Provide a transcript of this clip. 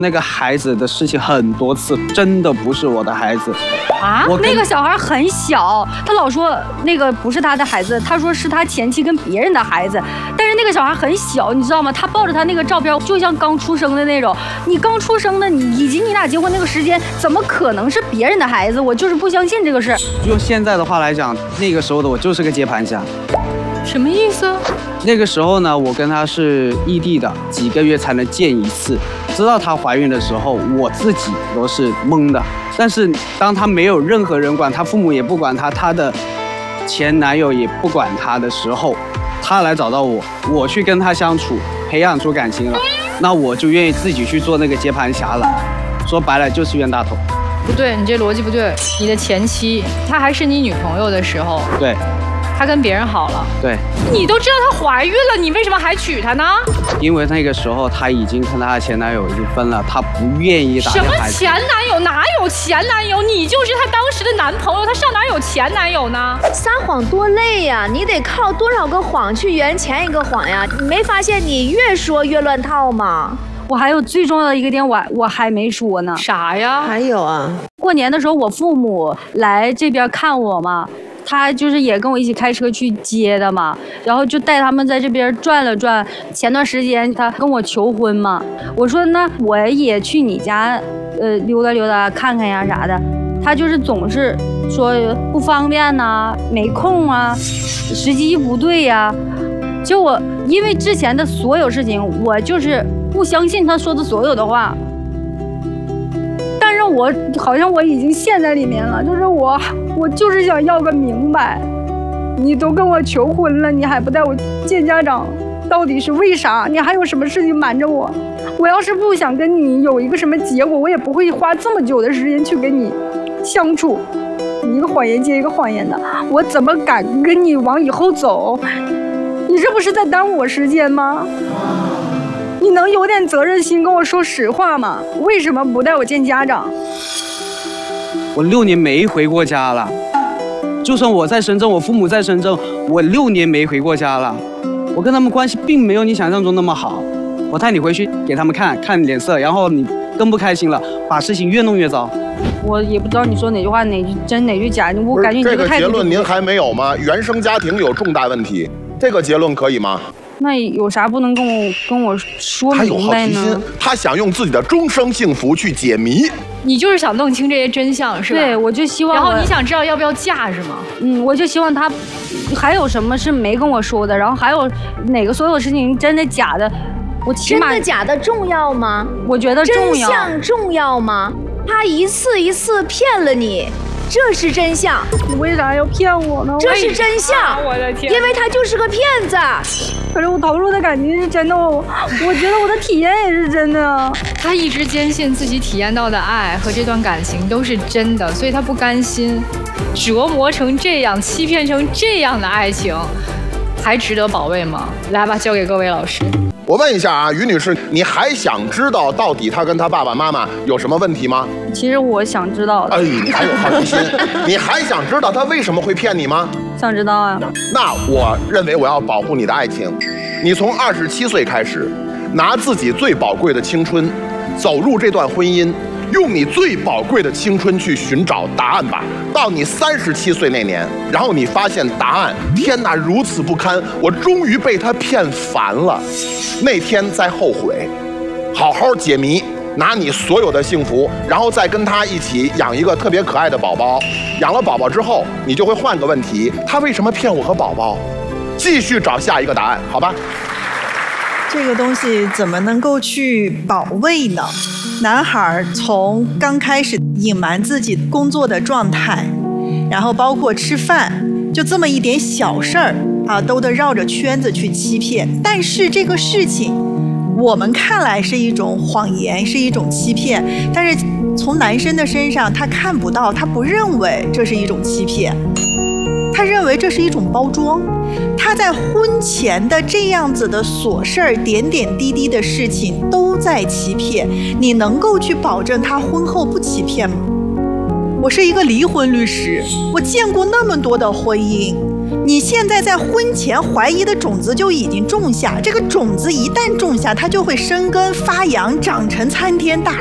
那个孩子的事情很多次，真的不是我的孩子啊。那个小孩很小，他老说那个不是他的孩子，他说是他前妻跟别人的孩子。但是那个小孩很小，你知道吗？他抱着他那个照片，就像刚出生的那种。你刚出生的，以及你俩结婚那个时间，怎么可能是别人的孩子？我就是不相信这个事。 用现在的话来讲，那个时候的我就是个接盘侠。 什么意思？ 那个时候呢，我跟她是异地的，几个月才能见一次。知道她怀孕的时候，我自己都是懵的。但是当她没有任何人管，她父母也不管她，她的前男友也不管她的时候，她来找到我，我去跟她相处，培养出感情了，那我就愿意自己去做那个接盘侠了。说白了就是冤大头。 不对，你这逻辑不对。你的前妻，她还是你女朋友的时候， 对。 她跟别人好了， 对， 你都知道她怀孕了，你为什么还娶她呢？ 因为那个时候她已经跟她的前男友已经分了，她不愿意打。 什么前男友？哪有前男友？你就是她当时的男朋友，她上哪有前男友呢？ 撒谎多累呀！你得靠多少个谎去圆前一个谎呀？你没发现你越说越乱套吗？ 我还有最重要的一个点，我还没说呢。 啥呀？ 还有啊， 过年的时候我父母来这边看我嘛。他就是也跟我一起开车去接的嘛，然后就带他们在这边转了转。前段时间他跟我求婚嘛，我说那我也去你家，溜达溜达看看呀啥的。他就是总是说不方便呐，没空啊，时机不对呀。就我因为之前的所有事情，我就是不相信他说的所有的话。但是我好像我已经陷在里面了，就是我就是想要个明白，你都跟我求婚了，你还不带我见家长，到底是为啥？你还有什么事情瞒着我？我要是不想跟你有一个什么结果，我也不会花这么久的时间去跟你相处，一个谎言接一个谎言的，我怎么敢跟你往以后走？你这不是在耽误我时间吗？你能有点责任心跟我说实话吗？为什么不带我见家长？ 我6年没回过家了，就算我在深圳，我父母在深圳，我6年没回过家了。我跟他们关系并没有你想象中那么好。我带你回去给他们看脸色，然后你更不开心了，把事情越弄越糟。 我也不知道你说哪句话哪句真哪句假，我感觉你这个结态度论您还没有吗？原生家庭有重大问题，这个结论可以吗？ 那有啥不能跟我说明白呢？ 他有好奇心，他想用自己的终生幸福去解谜。 你就是想弄清这些真相，是吧？ 对，我就希望。 然后你想知道要不要嫁，是吗？ 我就希望他还有什么是没跟我说的，然后还有哪个所有事情真的假的，我起码真的假的重要吗？ 我觉得重要。 真相重要吗？他一次一次骗了你。这是真相， 你为啥要骗我呢？ 这是真相， 我的天！ 因为他就是个骗子。 可是我投入的感情是真的，我觉得我的体验也是真的。 他一直坚信自己体验到的爱和这段感情都是真的，所以他不甘心，折磨成这样，欺骗成这样的爱情，还值得保卫吗？来吧，交给各位老师。 我问一下啊，于女士，你还想知道到底他跟他爸爸妈妈有什么问题吗？ 其实我想知道的。 哎，你还有好奇心，你还想知道他为什么会骗你吗？ 想知道啊。 那我认为我要保护你的爱情，你从27岁开始，拿自己最宝贵的青春，走入这段婚姻，用你最宝贵的青春去寻找答案吧。到你37岁那年，然后你发现答案，天哪，如此不堪，我终于被他骗烦了。那天再后悔，好好解谜，拿你所有的幸福，然后再跟他一起养一个特别可爱的宝宝。养了宝宝之后，你就会换个问题，他为什么骗我和宝宝？继续找下一个答案，好吧？ 这个东西怎么能够去保卫呢？男孩从刚开始隐瞒自己工作的状态，然后包括吃饭，就这么一点小事儿啊，都得绕着圈子去欺骗。但是这个事情，我们看来是一种谎言，是一种欺骗，但是从男生的身上，他看不到，他不认为这是一种欺骗，他认为这是一种包装。他在婚前的这样子的琐事儿、点点滴滴的事情都在欺骗，你能够去保证他婚后不欺骗吗？我是一个离婚律师，我见过那么多的婚姻， 你现在在婚前怀疑的种子就已经种下，这个种子一旦种下，它就会生根发芽，长成参天大